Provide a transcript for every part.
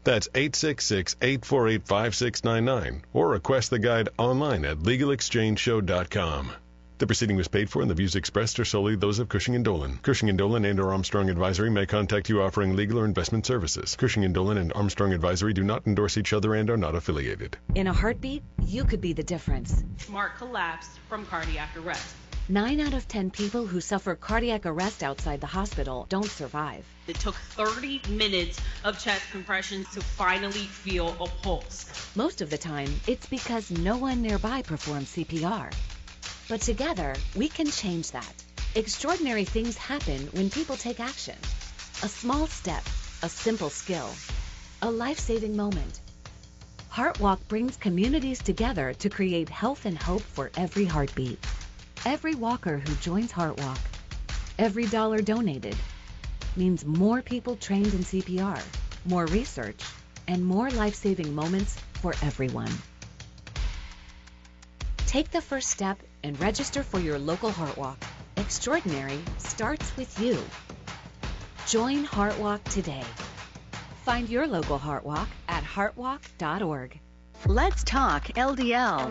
That's 866-848-5699, or request the guide online at LegalExchangeShow.com. The proceeding was paid for, and the views expressed are solely those of Cushing & Dolan. Cushing & Dolan and or Armstrong Advisory may contact you offering legal or investment services. Cushing & Dolan and Armstrong Advisory do not endorse each other and are not affiliated. In a heartbeat, you could be the difference. Mark collapsed from cardiac arrest. 9 out of 10 people who suffer cardiac arrest outside the hospital don't survive. It took 30 minutes of chest compressions to finally feel a pulse. Most of the time, it's because no one nearby performs CPR. But together, we can change that. Extraordinary things happen when people take action. A small step, a simple skill, a life-saving moment. HeartWalk brings communities together to create health and hope for every heartbeat. Every walker who joins HeartWalk, every dollar donated, means more people trained in CPR, more research, and more life-saving moments for everyone. Take the first step and register for your local HeartWalk. Extraordinary starts with you. Join HeartWalk today. Find your local HeartWalk at heartwalk.org. Let's talk LDL.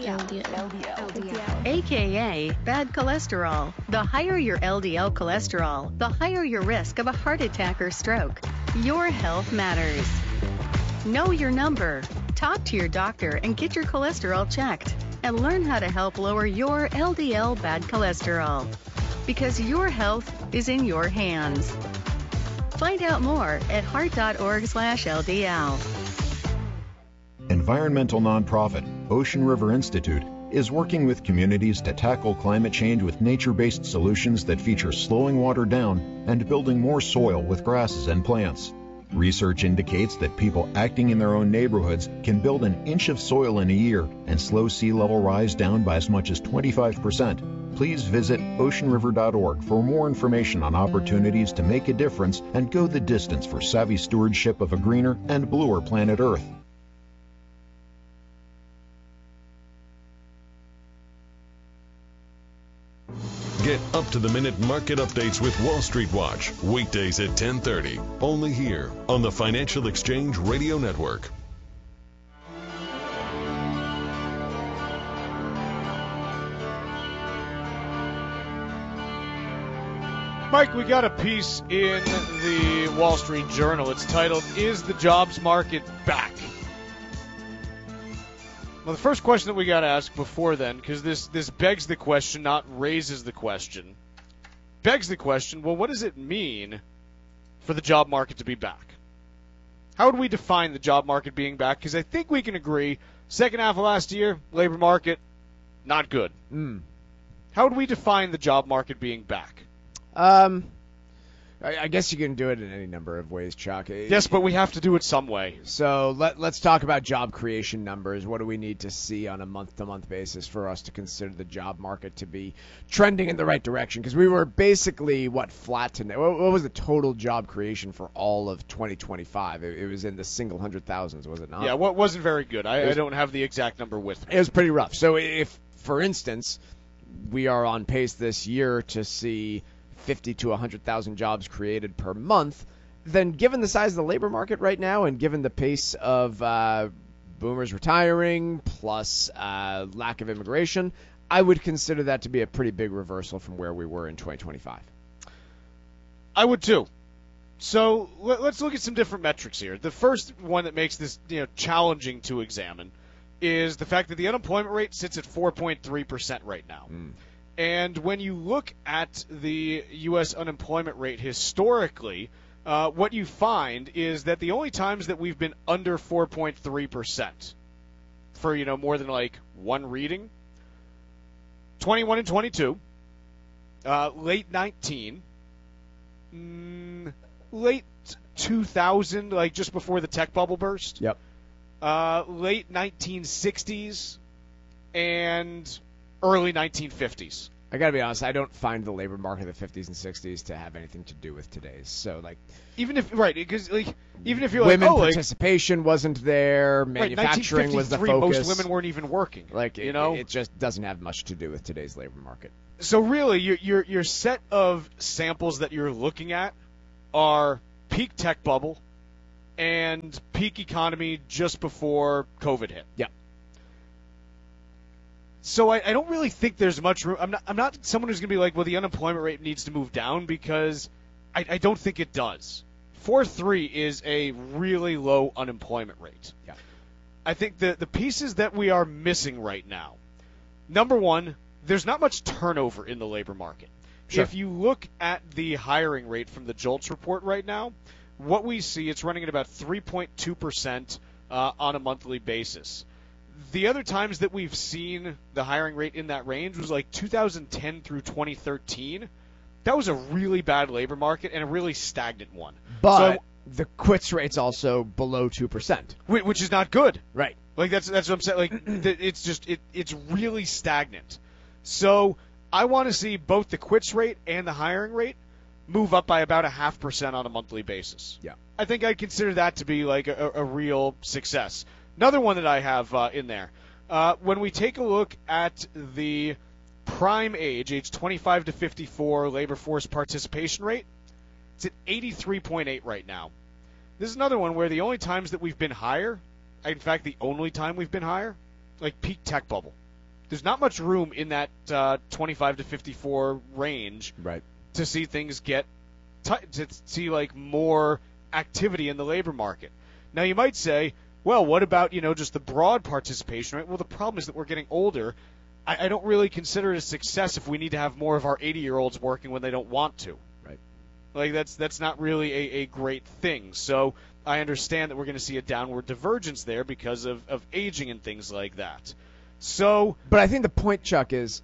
AKA bad cholesterol. The higher your LDL cholesterol, the higher your risk of a heart attack or stroke. Your health matters. Know your number. Talk to your doctor and get your cholesterol checked. And learn how to help lower your LDL bad cholesterol. Because your health is in your hands. Find out more at heart.org/LDL. Environmental nonprofit Ocean River Institute is working with communities to tackle climate change with nature-based solutions that feature slowing water down and building more soil with grasses and plants. Research indicates that people acting in their own neighborhoods can build an inch of soil in a year and slow sea level rise down by as much as 25%. Please visit oceanriver.org for more information on opportunities to make a difference and go the distance for savvy stewardship of a greener and bluer planet Earth. Get up-to-the-minute market updates with Wall Street Watch, weekdays at 10:30, only here on the Financial Exchange Radio Network. Mike, we got a piece in the Wall Street Journal. It's titled, "Is the Jobs Market Back?" Well, the first question that we got to ask before then, because this begs the question, not raises the question, begs the question, well, what does it mean for the job market to be back? How would we define the job market being back? Because I think we can agree, second half of last year, labor market, not good. How would we define the job market being back? I guess you can do it in any number of ways, Chuck. Yes, but we have to do it some way. So let's talk about job creation numbers. What do we need to see on a month-to-month basis for us to consider the job market to be trending in the right direction? Because we were basically, flat to what was the total job creation for all of 2025? It was in the single hundred thousands, was it not? Yeah, well, it wasn't very good. I don't have the exact number with me. It was pretty rough. So if, for instance, we are on pace this year to see 50 to 100,000 jobs created per month, then given the size of the labor market right now and given the pace of boomers retiring plus lack of immigration, I would consider that to be a pretty big reversal from where we were in 2025. I would too. So let's look at some different metrics here. The first one that makes this challenging to examine is the fact that the unemployment rate sits at 4.3% right now. And when you look at the U.S. unemployment rate historically, what you find is that the only times that we've been under 4.3% for, more than one reading, 21 and 22, late 19, late 2000, just before the tech bubble burst. Yep. Late 1960s and early 1950s. I gotta be honest, I don't find the labor market of the 50s and 60s to have anything to do with today's. So, even if you're women participation wasn't there, manufacturing right, was the focus. Most women weren't even working. It just doesn't have much to do with today's labor market. So really, your set of samples that you're looking at are peak tech bubble and peak economy just before COVID hit. Yeah. So I don't really think there's much room. I'm not someone who's going to be like, well, the unemployment rate needs to move down, because I don't think it does. 4.3 is a really low unemployment rate. Yeah. I think the pieces that we are missing right now, number one, there's not much turnover in the labor market. Sure. If you look at the hiring rate from the JOLTS report right now, what we see, it's running at about 3.2% on a monthly basis. The other times that we've seen the hiring rate in that range was like 2010 through 2013. That was a really bad labor market and a really stagnant one. But the quits rate's also below 2%. Which is not good. Right. Like that's what I'm saying. Like it's just it's really stagnant. So I want to see both the quits rate and the hiring rate move up by about 0.5% on a monthly basis. Yeah. I think I'd consider that to be like a real success. Another one that I have in there, when we take a look at the prime age 25 to 54 labor force participation rate, it's at 83.8 right now. This is another one where the only times that we've been higher, in fact the only time we've been higher, like peak tech bubble. There's not much room in that 25 to 54 range Right. to see things get to see like more activity in the labor market. Now you might say, well, what about, just the broad participation rate? Well, the problem is that we're getting older. I don't really consider it a success if we need to have more of our 80-year-olds working when they don't want to. Right. Like that's not really a great thing. So I understand that we're going to see a downward divergence there because of aging and things like that. So, but I think the point, Chuck, is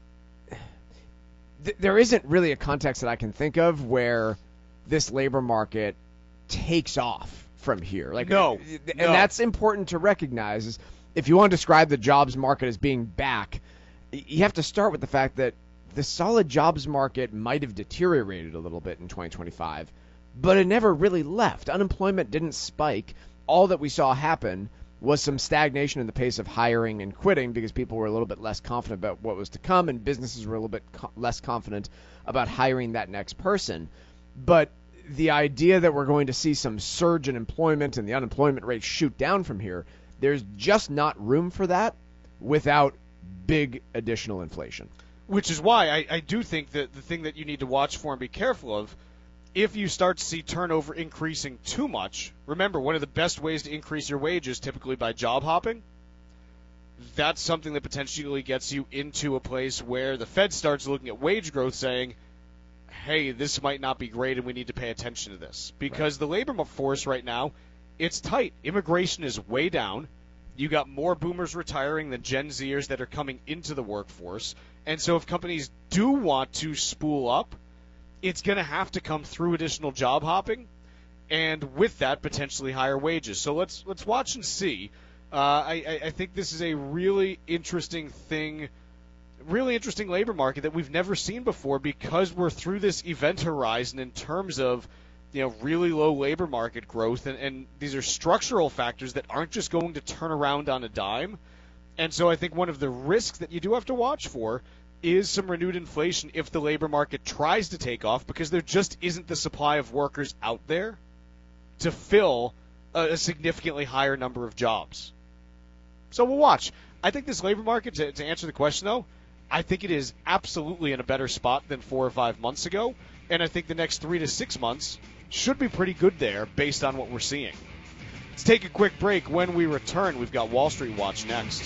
there isn't really a context that I can think of where this labor market takes off from here. Like, no. And that's important to recognize. Is if you want to describe the jobs market as being back, you have to start with the fact that the solid jobs market might have deteriorated a little bit in 2025, but it never really left. Unemployment didn't spike. All that we saw happen was some stagnation in the pace of hiring and quitting because people were a little bit less confident about what was to come, and businesses were a little bit less confident about hiring that next person. But the idea that we're going to see some surge in employment and the unemployment rate shoot down from here, there's just not room for that without big additional inflation. Which is why I do think that the thing that you need to watch for and be careful of, if you start to see turnover increasing too much, remember, one of the best ways to increase your wage is typically by job hopping. That's something that potentially gets you into a place where the Fed starts looking at wage growth saying, hey, this might not be great and we need to pay attention to this. Because the labor force right now, it's tight. Immigration is way down. You got more boomers retiring than Gen Zers that are coming into the workforce. And so if companies do want to spool up, it's going to have to come through additional job hopping, and with that, potentially higher wages. So let's watch and see. I think this is a really interesting thing, really interesting labor market that we've never seen before because we're through this event horizon in terms of really low labor market growth, and these are structural factors that aren't just going to turn around on a dime. And so I think one of the risks that you do have to watch for is some renewed inflation if the labor market tries to take off, because there just isn't the supply of workers out there to fill a significantly higher number of jobs. So we'll watch. I think this labor market, to answer the question though, I think it is absolutely in a better spot than 4 or 5 months ago, and I think the next 3 to 6 months should be pretty good there based on what we're seeing. Let's take a quick break. When we return, we've got Wall Street Watch next.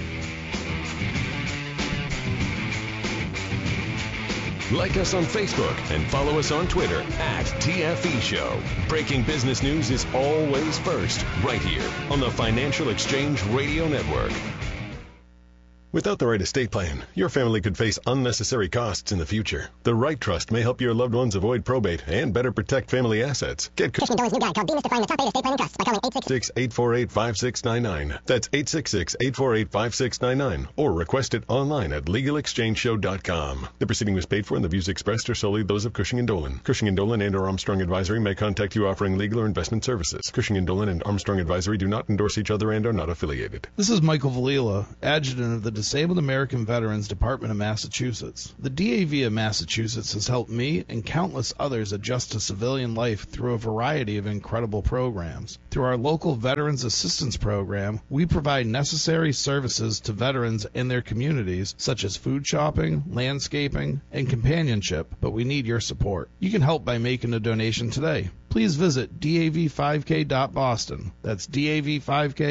Like us on Facebook and follow us on Twitter @TFE Show. Breaking business news is always first, right here on the Financial Exchange Radio Network. Without the right estate plan, your family could face unnecessary costs in the future. The right trust may help your loved ones avoid probate and better protect family assets. Get Cushing & Dolan's new guide called Demystifying the Top 8 Estate Planning Trusts by calling 866-848-5699. That's 866-848-5699. Or request it online at LegalExchangeShow.com. The proceeding was paid for and the views expressed are solely those of Cushing & Dolan. Cushing & Dolan and or Armstrong Advisory may contact you offering legal or investment services. Cushing & Dolan and Armstrong Advisory do not endorse each other and are not affiliated. This is Michael Valila, adjutant of the Disabled American Veterans Department of Massachusetts. The DAV of Massachusetts has helped me and countless others adjust to civilian life through a variety of incredible programs. Through our local Veterans Assistance Program, we provide necessary services to veterans and their communities, such as food shopping, landscaping, and companionship, but we need your support. You can help by making a donation today. Please visit dav5k.boston. That's dav5k